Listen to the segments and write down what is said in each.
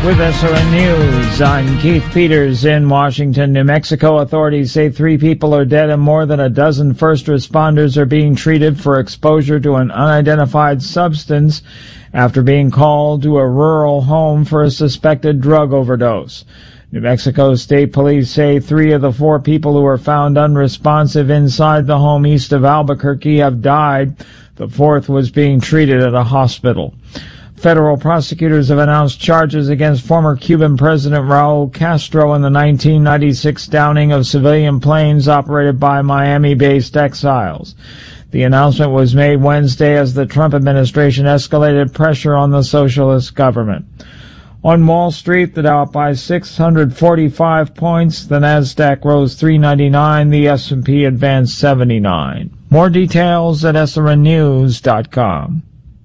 With SRN News, I'm Keith Peters in Washington, New Mexico. Authorities say 3 people are dead and more than a dozen first responders are being treated for exposure to an unidentified substance after being called to a rural home for a suspected drug overdose. New Mexico State Police say 3 of the 4 people who were found unresponsive inside the home east of Albuquerque have died. The 4th was being treated at a hospital. Federal prosecutors have announced charges against former Cuban President Raul Castro in the 1996 downing of civilian planes operated by Miami-based exiles. The announcement was made Wednesday as the Trump administration escalated pressure on the socialist government. On Wall Street, the Dow up by 645 points, the Nasdaq rose 399, the S&P advanced 79. More details at srnnews.com.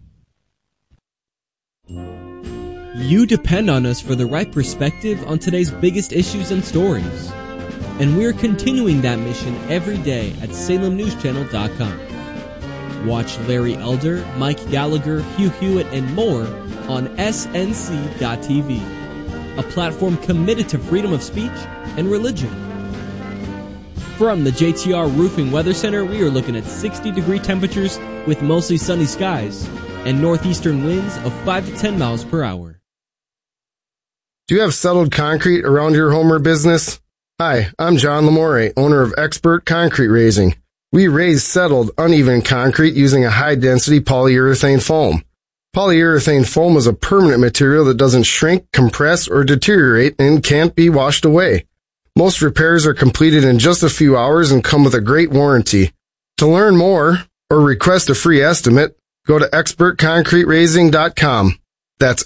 You depend on us for the right perspective on today's biggest issues and stories. And we're continuing that mission every day at SalemNewsChannel.com. Watch Larry Elder, Mike Gallagher, Hugh Hewitt, and more on SNC.TV, a platform committed to freedom of speech and religion. From the JTR Roofing Weather Center, we are looking at 60-degree temperatures with mostly sunny skies and northeastern winds of 5 to 10 miles per hour. Do you have settled concrete around your home or business? Hi, I'm John Lamore, owner of Expert Concrete Raising. We raise settled, uneven concrete using a high-density polyurethane foam. Polyurethane foam is a permanent material that doesn't shrink, compress, or deteriorate and can't be washed away. Most repairs are completed in just a few hours and come with a great warranty. To learn more or request a free estimate, go to expertconcreteracing.com. That's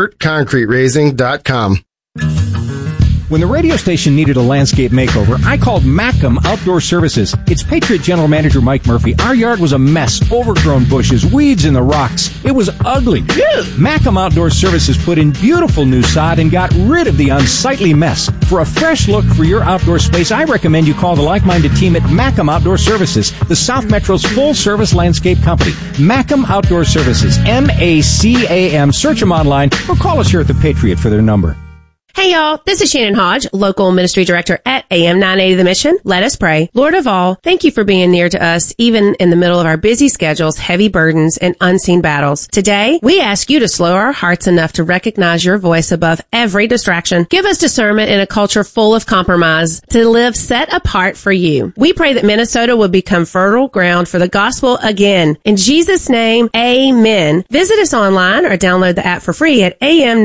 expertconcreteracing.com. When the radio station needed a landscape makeover, I called Macam Outdoor Services. It's Patriot General Manager Mike Murphy. Our yard was a mess, overgrown bushes, weeds in the rocks. It was ugly. Macam Outdoor Services put in beautiful new sod and got rid of the unsightly mess. For a fresh look for your outdoor space, I recommend you call the like-minded team at Macam Outdoor Services, the South Metro's full-service landscape company. Macam Outdoor Services, M-A-C-A-M. Search them online or call us here at the Patriot for their number. Hey y'all, this is Shannon Hodge, local ministry director at AM 980 The Mission. Let us pray. Lord of all, thank you for being near to us, even in the middle of our busy schedules, heavy burdens, and unseen battles. Today, we ask you to slow our hearts enough to recognize your voice above every distraction. Give us discernment in a culture full of compromise to live set apart for you. We pray that Minnesota will become fertile ground for the gospel again. In Jesus' name, amen. Visit us online or download the app for free at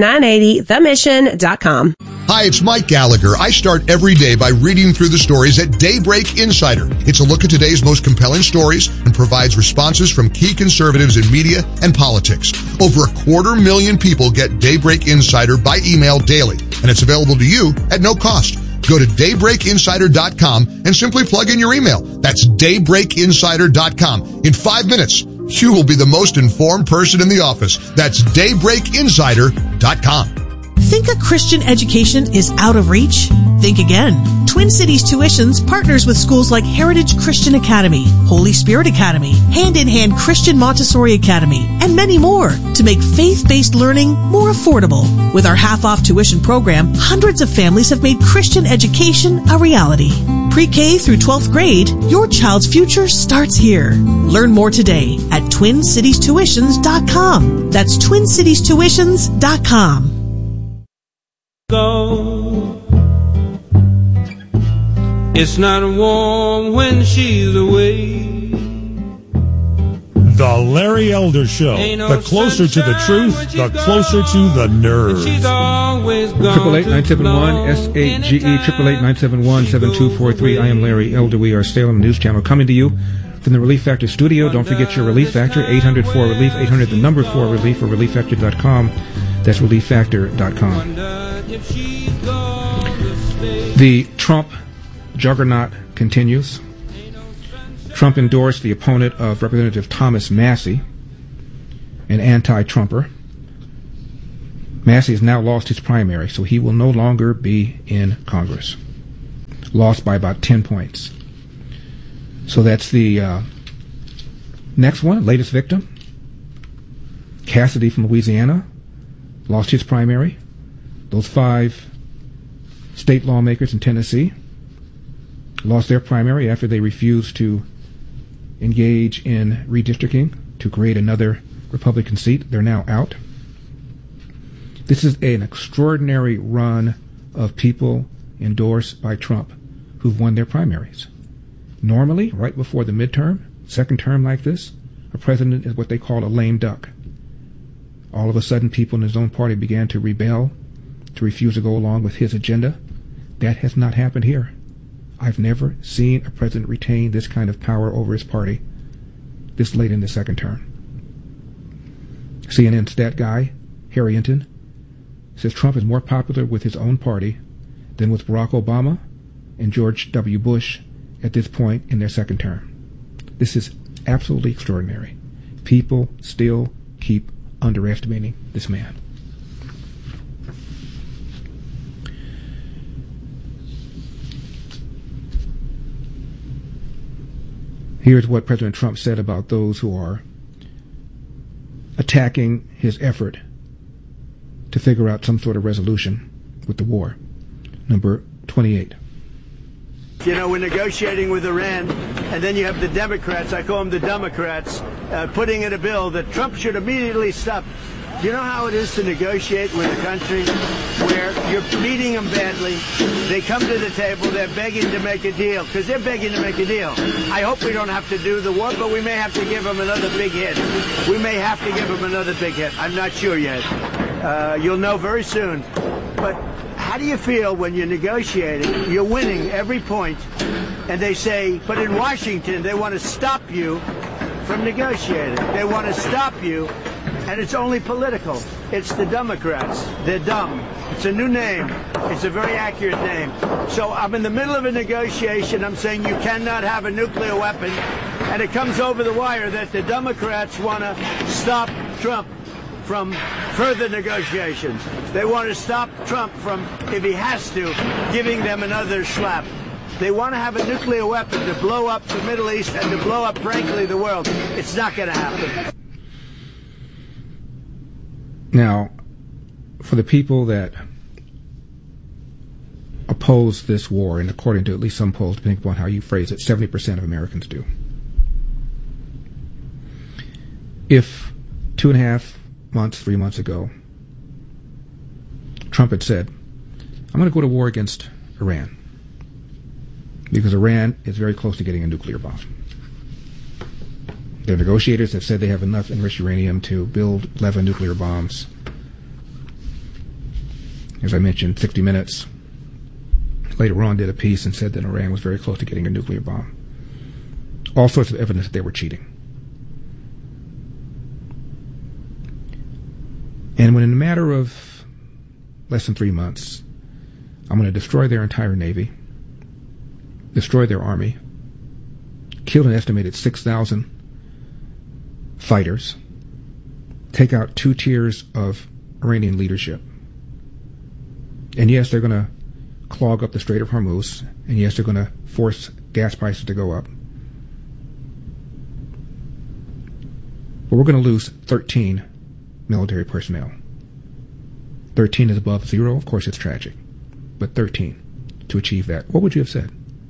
am980themission.com. Hi, it's Mike Gallagher. I start every day by reading through the stories at Daybreak Insider. It's a look at today's most compelling stories and provides responses from key conservatives in media and politics. Over 250,000 people get Daybreak Insider by email daily, and it's available to you at no cost. Go to daybreakinsider.com and simply plug in your email. That's daybreakinsider.com. In 5 minutes, you will be the most informed person in the office. That's daybreakinsider.com. Think a Christian education is out of reach? Think again. Twin Cities Tuitions partners with schools like Heritage Christian Academy, Holy Spirit Academy, Hand in Hand Christian Montessori Academy, and many more to make faith-based learning more affordable. With our half-off tuition program, hundreds of families have made Christian education a reality. Pre-K through 12th grade, your child's future starts here. Learn more today at TwinCitiesTuitions.com. That's TwinCitiesTuitions.com. Go. It's not warm when she's away. The Larry Elder Show. The closer to the truth, the closer to the nerve. 888-971-SAGE, 888-971-7243. I am Larry Elder. We are Salem News Channel coming to you from the Relief Factor studio. Don't forget your Relief Factor, 800-4-RELIEF, 800-4-RELIEF, or ReliefFactor.com. That's ReliefFactor.com. The Trump juggernaut continues. Trump endorsed the opponent of Representative Thomas Massie, an anti-Trumper. Massie has now lost his primary, so he will no longer be in Congress. Lost by about 10 points. So that's the next one, latest victim. Cassidy from Louisiana lost his primary. Those 5 state lawmakers in Tennessee lost their primary after they refused to engage in redistricting to create another Republican seat. They're now out. This is an extraordinary run of people endorsed by Trump who've won their primaries. Normally, right before the midterm, second term like this, a president is what they call a lame duck. All of a sudden, people in his own party began to rebel, to refuse to go along with his agenda. That has not happened here. I've never seen a president retain this kind of power over his party this late in the second term. CNN stat guy, Harrington, says Trump is more popular with his own party than with Barack Obama and George W. Bush at this point in their second term. This is absolutely extraordinary. People still keep underestimating this man. Here's what President Trump said about those who are attacking his effort to figure out some sort of resolution with the war. Number 28. You know, we're negotiating with Iran, and then you have the Democrats, I call them the Democrats, putting in a bill that Trump should immediately stop. You know how it is to negotiate with a country where you're meeting them badly, they come to the table, they're begging to make a deal, because they're begging to make a deal. I hope we don't have to do the war, but we may have to give them another big hit. We may have to give them another big hit. I'm not sure yet. You'll know very soon. But how do you feel when you're negotiating, you're winning every point, and they say, but in Washington, they want to stop you from negotiating. They want to stop you, and it's only political. It's the Democrats. They're dumb. It's a new name. It's a very accurate name. So I'm in the middle of a negotiation. I'm saying you cannot have a nuclear weapon, and it comes over the wire that the Democrats want to stop Trump from further negotiations. They want to stop Trump from, if he has to, giving them another slap. They want to have a nuclear weapon to blow up the Middle East and to blow up, frankly, the world. It's not going to happen. Now, for the people that oppose this war, and according to at least some polls, depending upon how you phrase it, 70% of Americans do. If 2.5 months, 3 months ago, Trump had said, I'm going to go to war against Iran because Iran is very close to getting a nuclear bomb. Their negotiators have said they have enough enriched uranium to build 11 nuclear bombs. As I mentioned, 60 Minutes later on did a piece and said that Iran was very close to getting a nuclear bomb. All sorts of evidence that they were cheating. And when in a matter of less than 3 months, I'm going to destroy their entire Navy, destroy their army, kill an estimated 6,000 fighters, take out 2 tiers of Iranian leadership. And yes, they're going to clog up the Strait of Hormuz, and yes, they're going to force gas prices to go up. But we're going to lose 13 military personnel. 13 is above 0. Of course, it's tragic. But 13 to achieve that. What would you have said?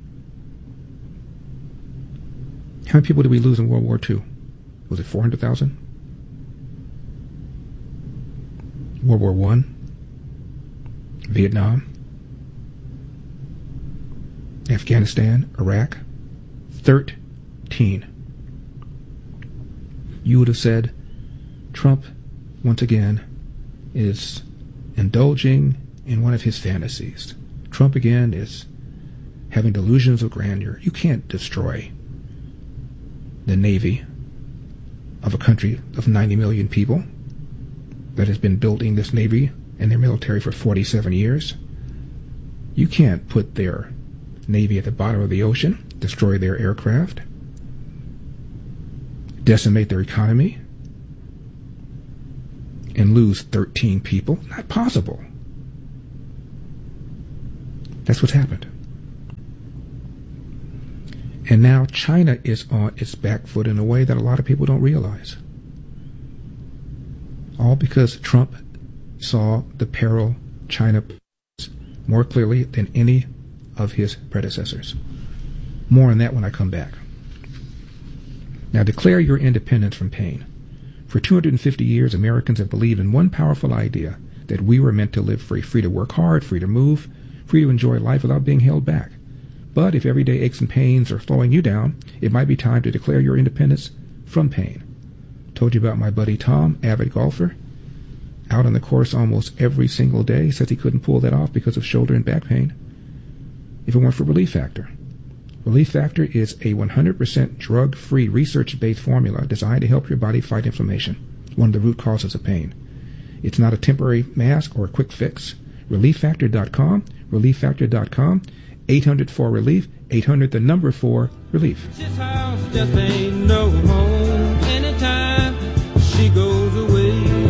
How many people did we lose in World War II? Was it 400,000? World War I? Vietnam? Afghanistan? Iraq? 13. You would have said, Trump, once again, is indulging in one of his fantasies. Trump, again, is having delusions of grandeur. You can't destroy the Navy of a country of 90 million people that has been building this Navy and their military for 47 years. You can't put their Navy at the bottom of the ocean, destroy their aircraft, decimate their economy, and lose 13 people. Not possible. That's what's happened. And now China is on its back foot in a way that a lot of people don't realize. All because Trump saw the peril China more clearly than any of his predecessors. More on that when I come back. Now, declare your independence from pain. For 250 years, Americans have believed in one powerful idea, that we were meant to live free, free to work hard, free to move, free to enjoy life without being held back. But if everyday aches and pains are slowing you down, it might be time to declare your independence from pain. Told you about my buddy Tom, avid golfer, out on the course almost every single day, says he couldn't pull that off because of shoulder and back pain. If it weren't for Relief Factor. Relief Factor is a 100% drug-free, research-based formula designed to help your body fight inflammation, one of the root causes of pain. It's not a temporary mask or a quick fix. ReliefFactor.com, ReliefFactor.com, 800-4-RELIEF, 800-4-RELIEF. This house just ain't no home anytime she goes away.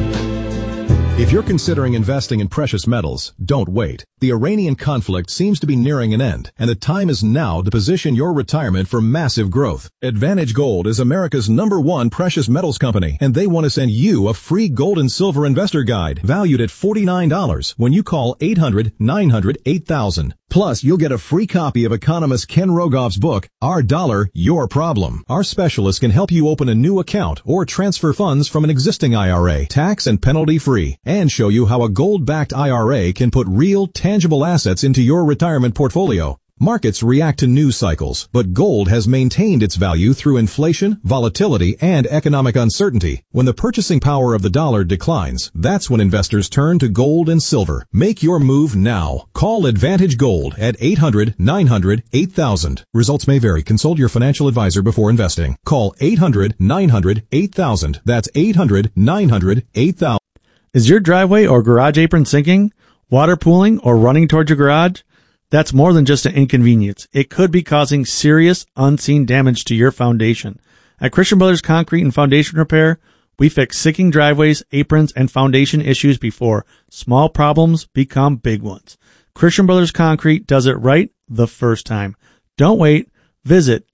If you're considering investing in precious metals, don't wait. The Iranian conflict seems to be nearing an end, and the time is now to position your retirement for massive growth. Advantage Gold is America's #1 precious metals company, and they want to send you a free gold and silver investor guide valued at $49 when you call 800-900-8000. Plus, you'll get a free copy of economist Ken Rogoff's book, Our Dollar, Your Problem. Our specialists can help you open a new account or transfer funds from an existing IRA, tax and penalty free, and show you how a gold-backed IRA can put real, tangible assets into your retirement portfolio. Markets react to news cycles, but gold has maintained its value through inflation, volatility, and economic uncertainty. When the purchasing power of the dollar declines, that's when investors turn to gold and silver. Make your move now. Call Advantage Gold at 800-900-8000. Results may vary. Consult your financial advisor before investing. Call 800-900-8000. That's 800-900-8000. Is your driveway or garage apron sinking, water pooling, or running towards your garage? That's more than just an inconvenience. It could be causing serious, unseen damage to your foundation. At Christian Brothers Concrete and Foundation Repair, we fix sinking driveways, aprons, and foundation issues before small problems become big ones. Christian Brothers Concrete does it right the first time. Don't wait. Visit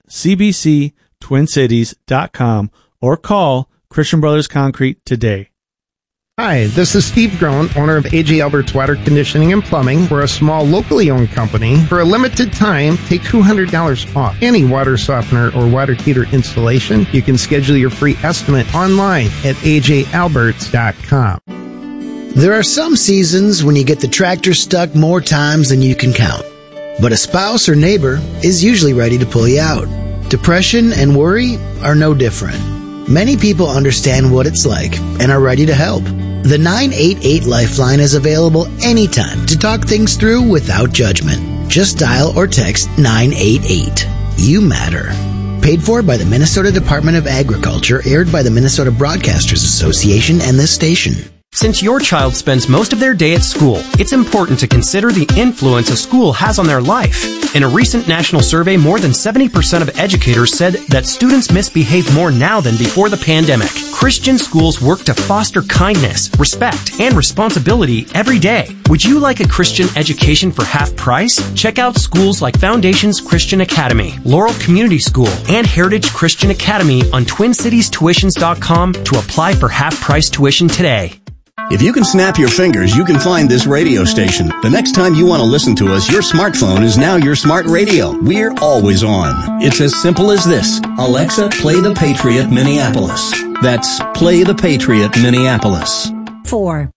cbctwincities.com or call Christian Brothers Concrete today. Hi, this is Steve Groen, owner of A.J. Albert's Water Conditioning and Plumbing. We're a small, locally owned company. For a limited time, take $200 off any water softener or water heater installation. You can schedule your free estimate online at ajalberts.com. There are some seasons when you get the tractor stuck more times than you can count. But a spouse or neighbor is usually ready to pull you out. Depression and worry are no different. Many people understand what it's like and are ready to help. The 988 Lifeline is available anytime to talk things through without judgment. Just dial or text 988. You matter. Paid for by the Minnesota Department of Agriculture, aired by the Minnesota Broadcasters Association and this station. Since your child spends most of their day at school, it's important to consider the influence a school has on their life. In a recent national survey, more than 70% of educators said that students misbehave more now than before the pandemic. Christian schools work to foster kindness, respect, and responsibility every day. Would you like a Christian education for half price? Check out schools like Foundations Christian Academy, Laurel Community School, and Heritage Christian Academy on TwinCitiesTuitions.com to apply for half-price tuition today. If you can snap your fingers, you can find this radio station. The next time you want to listen to us, your smartphone is now your smart radio. We're always on. It's as simple as this. Alexa, play The Patriot Minneapolis. That's Play The Patriot Minneapolis. 4.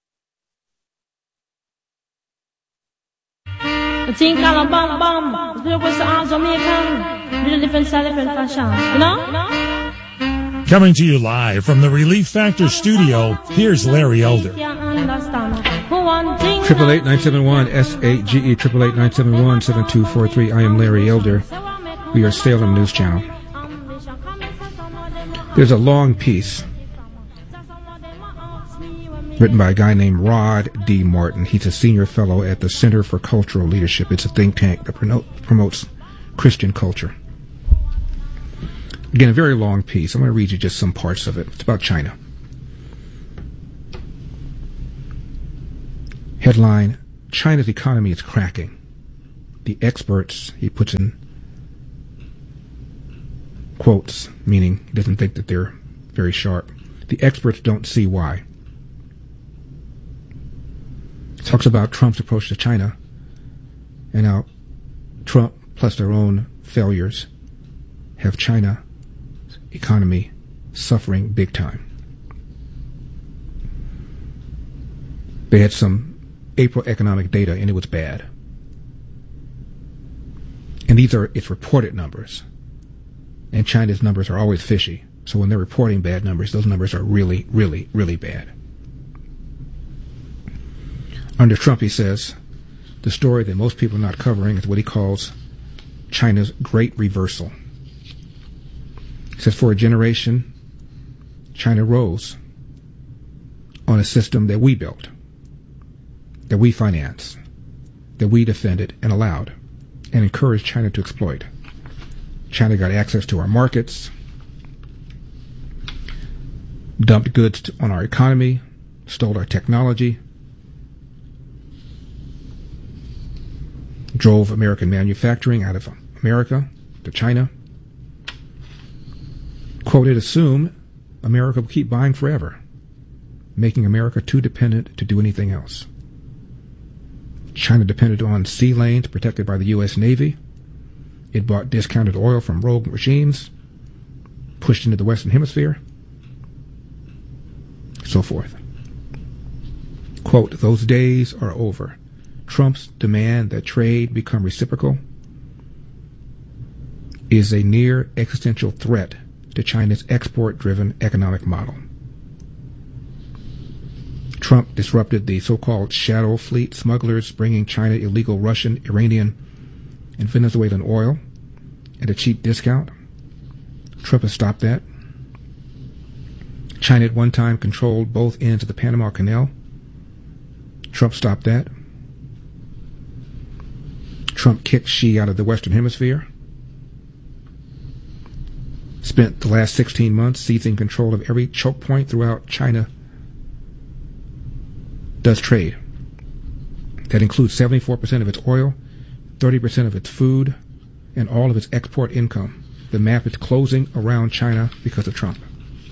Coming to you live from the Relief Factor studio, here's Larry Elder. 888-971-SAGE, 888-971-7243. I am Larry Elder. We are Salem News Channel. There's a long piece written by a guy named Rod D. Martin. He's a senior fellow at the Center for Cultural Leadership. It's a think tank that promotes Christian culture. Again, a very long piece. I'm going to read you just some parts of it. It's about China. Headline, China's economy is cracking. The experts, he puts in quotes, meaning he doesn't think that they're very sharp. The experts don't see why. talks about Trump's approach to China and how Trump plus their own failures have China's economy suffering big time. They had some April economic data and it was bad. And these are its reported numbers. And China's numbers are always fishy. So when they're reporting bad numbers, those numbers are really, really, really bad. Under Trump, he says, the story that most people are not covering is what he calls China's great reversal. He says, for a generation, China rose on a system that we built, that we financed, that we defended and allowed, and encouraged China to exploit. China got access to our markets, dumped goods on our economy, stole our technology, drove American manufacturing out of America to China. Quoted, assume America will keep buying forever, making America too dependent to do anything else. China depended on sea lanes protected by the U.S. Navy. It bought discounted oil from rogue regimes, pushed into the Western Hemisphere, so forth. Quote, those days are over. Trump's demand that trade become reciprocal is a near existential threat to China's export-driven economic model. Trump disrupted the so-called shadow fleet smugglers bringing China illegal Russian, Iranian, and Venezuelan oil at a cheap discount. Trump has stopped that. China at one time controlled both ends of the Panama Canal. Trump stopped that. Trump kicked Xi out of the Western Hemisphere. Spent the last 16 months seizing control of every choke point throughout China does trade. That includes 74% of its oil, 30% of its food, and all of its export income. The map is closing around China because of Trump.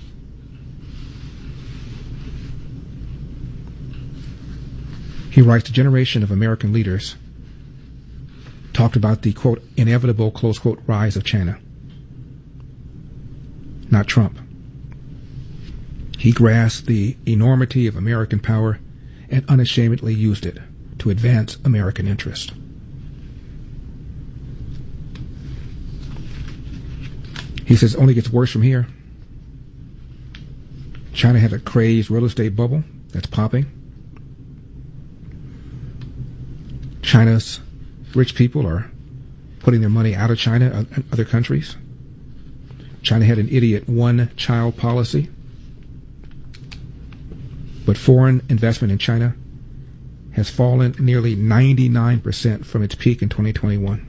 He writes, a generation of American leaders talked about the, quote, inevitable, close quote, rise of China. Not Trump. He grasped the enormity of American power and unashamedly used it to advance American interest. He says it only gets worse from here. China has a crazed real estate bubble that's popping. China's rich people are putting their money out of China and other countries. China had an idiot one-child policy. But foreign investment in China has fallen nearly 99% from its peak in 2021.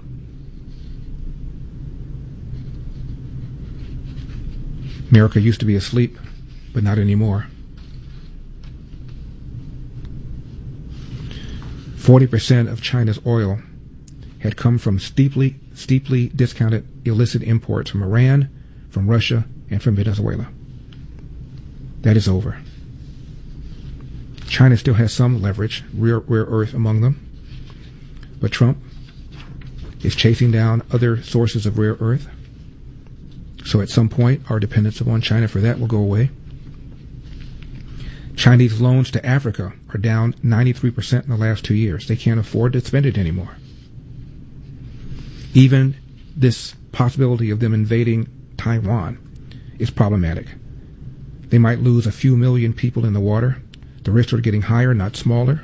America used to be asleep, but not anymore. 40% of China's oil had come from steeply discounted illicit imports from Iran, from Russia, and from Venezuela. That is over. China still has some leverage, rare earth among them, but Trump is chasing down other sources of rare earth. So at some point, our dependence upon China for that will go away. Chinese loans to Africa are down 93% in the last 2 years. They can't afford to spend it anymore. Even this possibility of them invading Taiwan is problematic. They might lose a few million people in the water. The risks are getting higher, not smaller.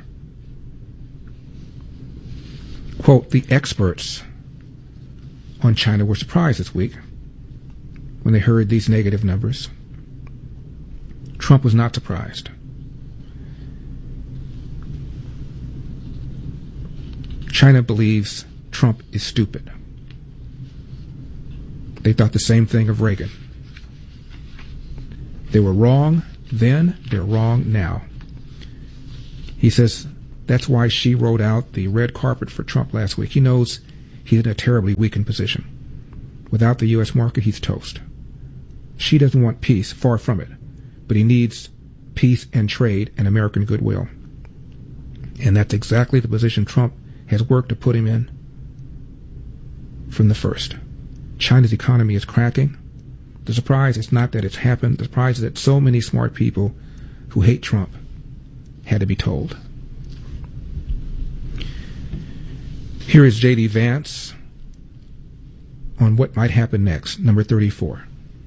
Quote, the experts on China were surprised this week when they heard these negative numbers. Trump was not surprised. China believes Trump is stupid. They thought the same thing of Reagan. They were wrong then, they're wrong now. He says that's why Xi rolled out the red carpet for Trump last week. He knows he's in a terribly weakened position. Without the U.S. market, he's toast. Xi doesn't want peace, far from it, but he needs peace and trade and American goodwill. And that's exactly the position Trump has worked to put him in from the first. China's economy is cracking. The surprise is not that it's happened. The surprise is that so many smart people who hate Trump had to be told. Here is J.D. Vance on what might happen next, number 34.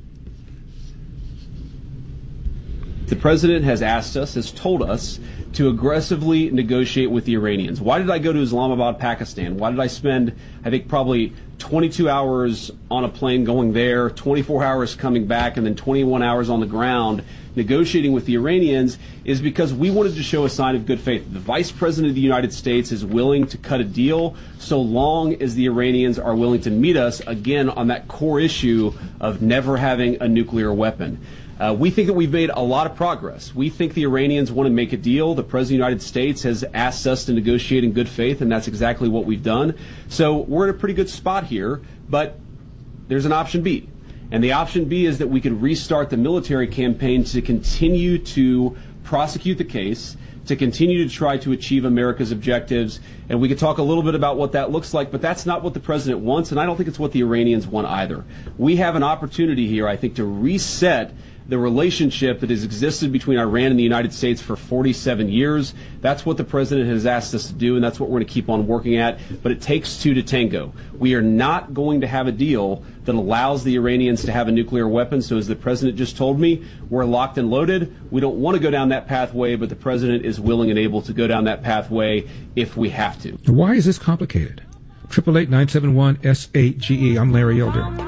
The president has asked us, has told us, to aggressively negotiate with the Iranians. Why did I go to Islamabad, Pakistan? Why did I spend, I think, probably 22 hours on a plane going there, 24 hours coming back, and then 21 hours on the ground negotiating with the Iranians? Is because we wanted to show a sign of good faith. The Vice President of the United States is willing to cut a deal so long as the Iranians are willing to meet us, again, on that core issue of never having a nuclear weapon. We think that we've made a lot of progress. We think the Iranians want to make a deal. The President of the United States has asked us to negotiate in good faith, and that's exactly what we've done. So we're in a pretty good spot here, but there's an option B. And the option B is that we could restart the military campaign to continue to prosecute the case, to continue to try to achieve America's objectives. And we could talk a little bit about what that looks like, but that's not what the president wants, and I don't think it's what the Iranians want either. We have an opportunity here, I think, to reset the relationship that has existed between Iran and the United States for 47 years. That's what the president has asked us to do, and that's what we're going to keep on working at. But it takes two to tango. We are not going to have a deal that allows the Iranians to have a nuclear weapon. So as the president just told me, we're locked and loaded. We don't want to go down that pathway, but the president is willing and able to go down that pathway if we have to. Why is this complicated? 888-971-SAGE. I'm Larry Elder.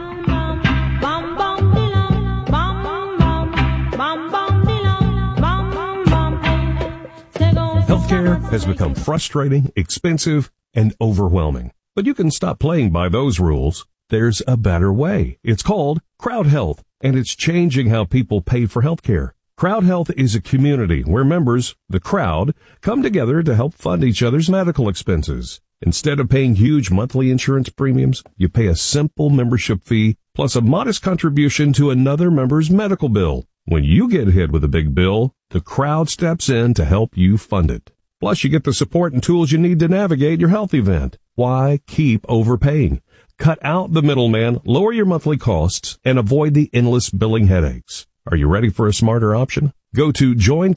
Healthcare has become frustrating, expensive, and overwhelming. But you can stop playing by those rules. There's a better way. It's called Crowd Health, and it's changing how people pay for healthcare. Crowd Health is a community where members, the crowd, come together to help fund each other's medical expenses. Instead of paying huge monthly insurance premiums, you pay a simple membership fee plus a modest contribution to another member's medical bill. When you get hit with a big bill, the crowd steps in to help you fund it. Plus, you get the support and tools you need to navigate your health event. Why keep overpaying? Cut out the middleman, lower your monthly costs, and avoid the endless billing headaches. Are you ready for a smarter option? Go to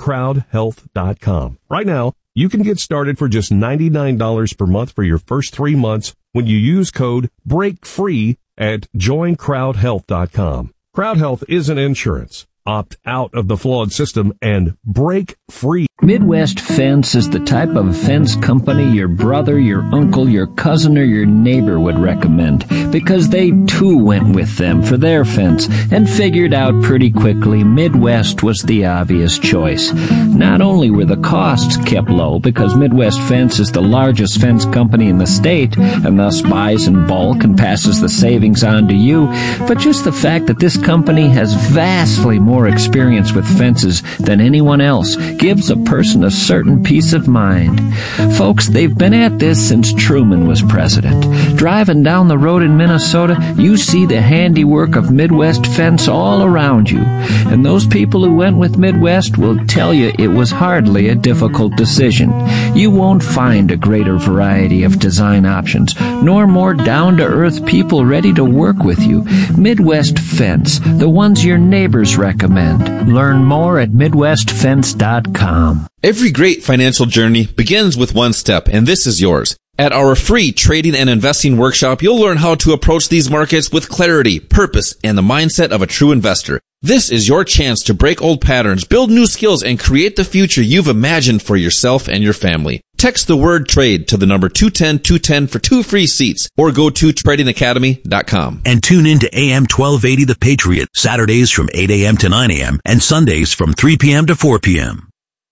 joincrowdhealth.com. Right now, you can get started for just $99 per month for your first 3 months when you use code BREAKFREE at joincrowdhealth.com. Crowd Health isn't insurance. Opt out of the flawed system and break free. Midwest Fence is the type of fence company your brother, your uncle, your cousin, or your neighbor would recommend because they too went with them for their fence and figured out pretty quickly Midwest was the obvious choice. Not only were the costs kept low because Midwest Fence is the largest fence company in the state and thus buys in bulk and passes the savings on to you, but just the fact that this company has vastly more experience with fences than anyone else gives a person a certain peace of mind. Folks, they've been at this since Truman was president. Driving down the road in Minnesota, you see the handiwork of Midwest Fence all around you. And those people who went with Midwest will tell you it was hardly a difficult decision. You won't find a greater variety of design options, nor more down-to-earth people ready to work with you. Midwest Fence, the ones your neighbors recommend. Learn more at MidwestFence.com. Every great financial journey begins with one step, and this is yours. At our free trading and investing workshop, you'll learn how to approach these markets with clarity, purpose, and the mindset of a true investor. This is your chance to break old patterns, build new skills, and create the future you've imagined for yourself and your family. Text the word TRADE to the number 210-210 for 2 free seats, or go to tradingacademy.com. And tune in to AM 1280 The Patriot, Saturdays from 8 a.m. to 9 a.m. and Sundays from 3 p.m. to 4 p.m.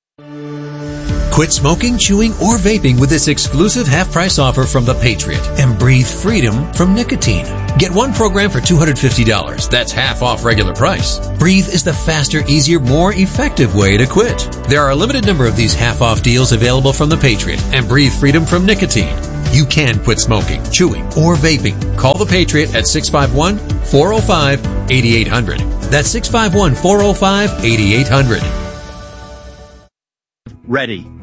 Quit smoking, chewing, or vaping with this exclusive half-price offer from The Patriot and breathe freedom from nicotine. Get one program for $250. That's half off regular price. Breathe is the faster, easier, more effective way to quit. There are a limited number of these half-off deals available from The Patriot and breathe freedom from nicotine. You can quit smoking, chewing, or vaping. Call The Patriot at 651-405-8800. That's 651-405-8800. Ready.